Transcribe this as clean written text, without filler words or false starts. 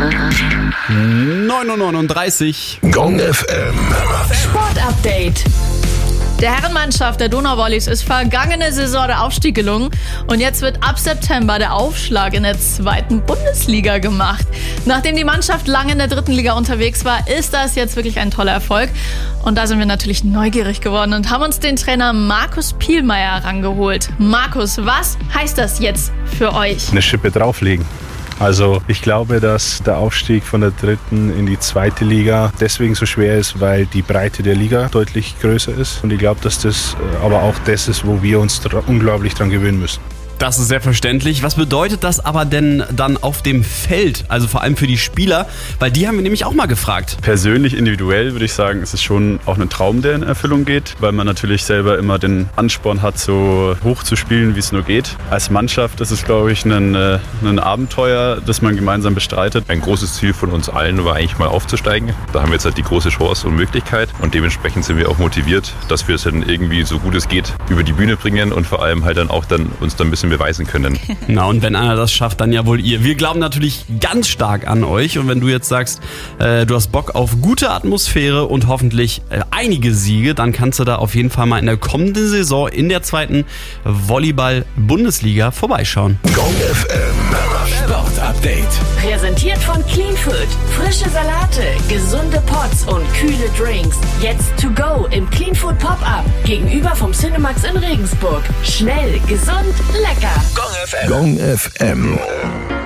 9:39 Uhr. Gong FM. Sportupdate. Der Herrenmannschaft der Donauwollis ist vergangene Saison der Aufstieg gelungen und jetzt wird ab September der Aufschlag in der 2. Bundesliga gemacht. Nachdem die Mannschaft lange in der 3. Liga unterwegs war, ist das jetzt wirklich ein toller Erfolg. Und da sind wir natürlich neugierig geworden und haben uns den Trainer Markus Pielmeier herangeholt. Markus, was heißt das jetzt für euch? Eine Schippe drauflegen. Also ich glaube, dass der Aufstieg von der 3. in die 2. Liga deswegen so schwer ist, weil die Breite der Liga deutlich größer ist. Und ich glaube, dass das aber auch das ist, wo wir uns unglaublich dran gewöhnen müssen. Das ist sehr verständlich. Was bedeutet das aber denn dann auf dem Feld? Also vor allem für die Spieler, weil die haben wir nämlich auch mal gefragt. Persönlich, individuell würde ich sagen, ist es schon auch ein Traum, der in Erfüllung geht, weil man natürlich selber immer den Ansporn hat, so hoch zu spielen, wie es nur geht. Als Mannschaft ist es, glaube ich, ein Abenteuer, das man gemeinsam bestreitet. Ein großes Ziel von uns allen war eigentlich mal aufzusteigen. Da haben wir jetzt halt die große Chance und Möglichkeit und dementsprechend sind wir auch motiviert, dass wir es dann irgendwie so gut es geht über die Bühne bringen und vor allem halt dann auch uns dann ein bisschen beweisen können. Na, und wenn einer das schafft, dann ja wohl ihr. Wir glauben natürlich ganz stark an euch und wenn du jetzt sagst, du hast Bock auf gute Atmosphäre und hoffentlich einige Siege, dann kannst du da auf jeden Fall mal in der kommenden Saison in der 2. Volleyball-Bundesliga vorbeischauen. Gong FM. Sportupdate. Präsentiert von Clean Food. Frische Salate, gesunde Pots und kühle Drinks. Jetzt to go im Clean Food Pop-Up gegenüber vom Cinemax in Regensburg. Schnell, gesund, lecker. Gong FM. Gong FM.